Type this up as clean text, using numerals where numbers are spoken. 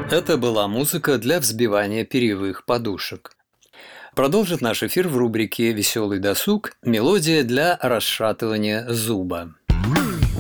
Это была музыка для взбивания перьевых подушек. Продолжит наш эфир в рубрике «Веселый досуг» мелодия для расшатывания зуба.